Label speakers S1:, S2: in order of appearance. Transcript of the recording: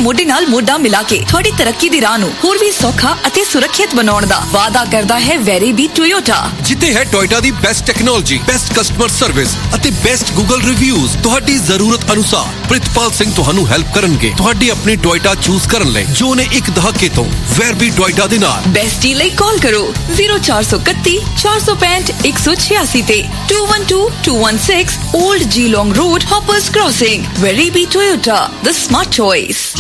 S1: ਮੋਢੇ ਨਾਲ ਮੋਢਾ ਮਿਲਾ ਕੇ ਤੁਹਾਡੀ ਤਰੱਕੀ ਦੀ ਰਾਹ ਨੂੰ ਹੋਰ ਵੀ ਸੌਖਾ ਅਤੇ ਸੁਰੱਖਿਅਤ ਬਣਾਉਣ ਦਾ ਵਾਅਦਾ ਕਰਦਾ ਹੈ ਵੈਰੀਬੀ ਟੋਯੋਟਾ।
S2: ਜਿੱਥੇ ਹੈ ਟੋਯੋਟਾ ਦੀ best technology, best customer service ਅਤੇ ਬੈਸਟ ਗੂਗਲ ਰਿਵਿਊਜ਼। ਤੁਹਾਡੀ ਜ਼ਰੂਰਤ ਅਨੁਸਾਰ ਪ੍ਰਿਤਪਾਲ ਸਿੰਘ ਤੁਹਾਨੂੰ ਹੈਲਪ ਕਰਨਗੇ ਤੁਹਾਡੀ ਆਪਣੀ ਟੋਯੋਟਾ ਚੂਜ਼ ਕਰਨ ਲਈ, ਜੋ ਨੇ ਇੱਕ ਦਹਾਕੇ ਤੋਂ ਵੈਰਬੀ ਟੋਯੋਟਾ ਦੇ ਨਾਲ।
S1: ਬੈਸਟੀ ਲਈ ਕਾਲ ਕਰੋ 0431 465 186 ਤੇ 212216 Old Geelong Road, Hoppers Crossing. Veribi Toyota, the smart choice.